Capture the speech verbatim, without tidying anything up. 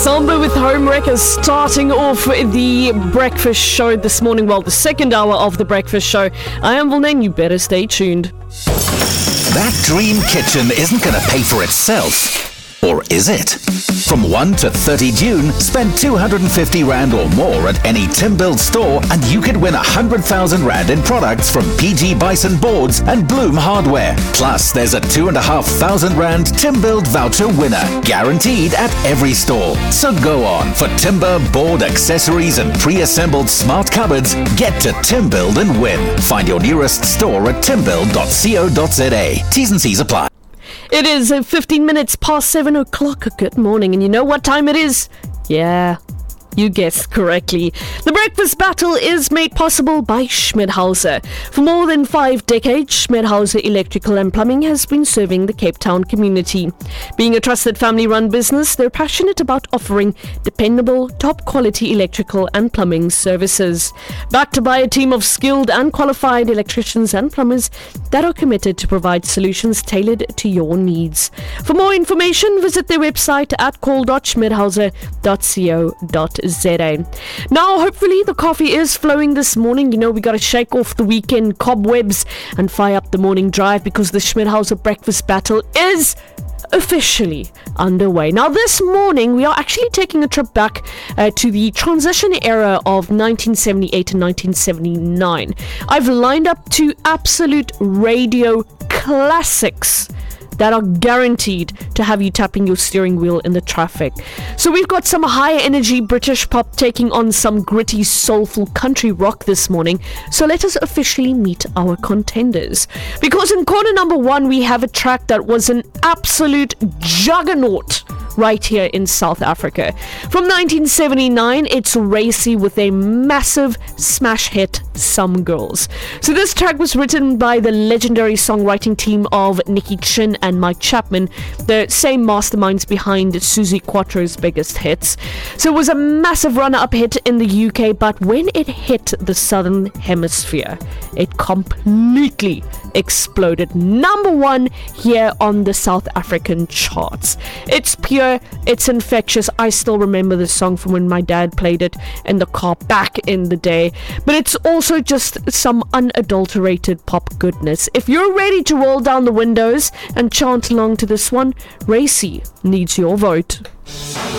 Samba with Homewrecker starting off the breakfast show this morning. Well, the second hour of the breakfast show. I am Volnane. You better stay tuned. That dream kitchen isn't going to pay for itself. Or is it? From first to thirtieth June, spend two hundred fifty rand or more at any Timbuild store and you could win one hundred thousand rand in products from P G Bison Boards and Bloom Hardware. Plus, there's a two thousand five hundred rand Timbuild voucher winner, guaranteed at every store. So go on, for timber, board, accessories and pre-assembled smart cupboards, get to Timbuild and win. Find your nearest store at timbuild dot co dot za. T's and C's apply. It is uh, fifteen minutes past seven o'clock. Good morning. And you know what time it is? Yeah, you guessed correctly. The Breakfast Battle is made possible by Schmidhauser. For more than five decades, Schmidhauser Electrical and Plumbing has been serving the Cape Town community. Being a trusted family-run business, they're passionate about offering dependable, top-quality electrical and plumbing services. Backed by a team of skilled and qualified electricians and plumbers that are committed to provide solutions tailored to your needs. For more information, visit their website at call dot schmidhauser dot co dot za. Now, hopefully the coffee is flowing this morning. You know, we got to shake off the weekend cobwebs and fire up the morning drive because the Schmidhauser Breakfast Battle is officially underway. Now, this morning we are actually taking a trip back uh, to the transition era of nineteen seventy-eight and nineteen seventy-nine. I've lined up two absolute radio classics that are guaranteed to have you tapping your steering wheel in the traffic. So we've got some higher energy British pop taking on some gritty, soulful country rock this morning. So let us officially meet our contenders. Because in corner number one, we have a track that was an absolute juggernaut right here in South Africa. From nineteen seventy-nine, it's Racy with a massive smash hit, Some Girls. So this track was written by the legendary songwriting team of Nicky Chin and Mike Chapman, the same masterminds behind Susie Quattro's biggest hits. So it was a massive runner-up hit in the U K, but when it hit the Southern Hemisphere, it completely exploded. Number one here on the South African charts. It's pure, it's infectious. I still remember the song from when my dad played it in the car back in the day. But it's also just some unadulterated pop goodness. If you're ready to roll down the windows and chant along to this one, Racy needs your vote.